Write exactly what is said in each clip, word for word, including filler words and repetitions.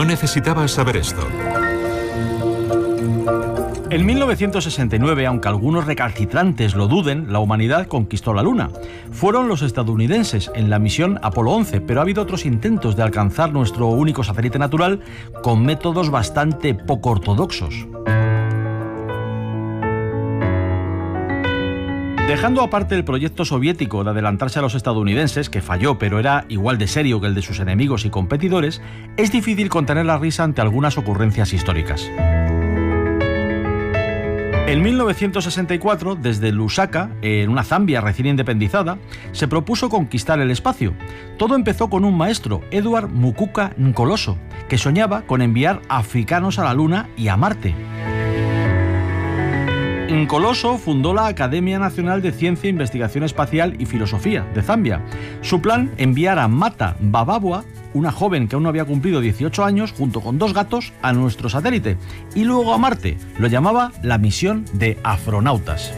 necesitabas saber esto. En mil novecientos sesenta y nueve, aunque algunos recalcitrantes lo duden, la humanidad conquistó la Luna. Fueron los estadounidenses en la misión Apolo once, pero ha habido otros intentos de alcanzar nuestro único satélite natural con métodos bastante poco ortodoxos. Dejando aparte el proyecto soviético de adelantarse a los estadounidenses, que falló pero era igual de serio que el de sus enemigos y competidores, es difícil contener la risa ante algunas ocurrencias históricas. En mil novecientos sesenta y cuatro, desde Lusaka, en una Zambia recién independizada, se propuso conquistar el espacio. Todo empezó con un maestro, Edward Mukuka Nkoloso, que soñaba con enviar africanos a la Luna y a Marte. Nkoloso fundó la Academia Nacional de Ciencia, Investigación Espacial y Filosofía de Zambia. Su plan, enviar a Mata Bababwa, una joven que aún no había cumplido dieciocho años, junto con dos gatos, a nuestro satélite, y luego a Marte. Lo llamaba la misión de Afronautas.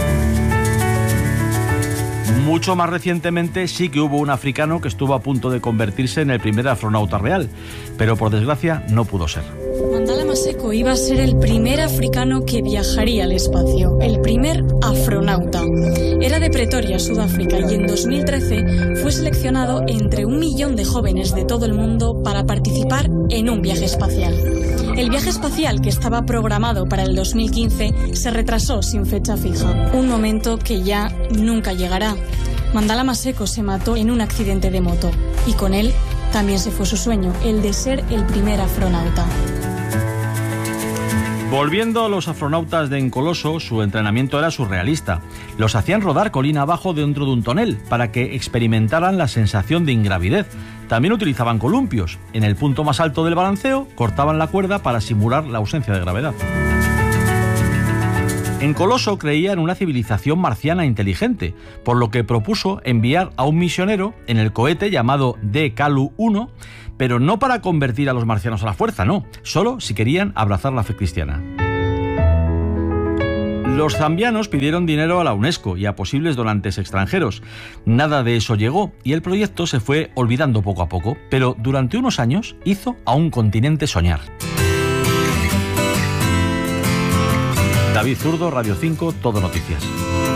Mucho más recientemente sí que hubo un africano que estuvo a punto de convertirse en el primer astronauta real, pero por desgracia no pudo ser. Mandala Maseko iba a ser el primer africano que viajaría al espacio, el primer afronauta. Era de Pretoria, Sudáfrica, y en dos mil trece fue seleccionado entre un millón de jóvenes de todo el mundo para participar en un viaje espacial. El viaje espacial, que estaba programado para el dos mil quince, se retrasó sin fecha fija. Un momento que ya nunca llegará. Mandala Maseko se mató en un accidente de moto, y con él también se fue su sueño, el de ser el primer afronauta. Volviendo a los astronautas de Nkoloso, su entrenamiento era surrealista. Los hacían rodar colina abajo dentro de un tonel para que experimentaran la sensación de ingravidez. También utilizaban columpios. En el punto más alto del balanceo, cortaban la cuerda para simular la ausencia de gravedad. Nkoloso creía en una civilización marciana inteligente, por lo que propuso enviar a un misionero en el cohete llamado D Kalu uno, pero no para convertir a los marcianos a la fuerza, no, solo si querían abrazar la fe cristiana. Los zambianos pidieron dinero a la UNESCO y a posibles donantes extranjeros. Nada de eso llegó y el proyecto se fue olvidando poco a poco, pero durante unos años hizo a un continente soñar. David Zurdo, Radio cinco, Todo Noticias.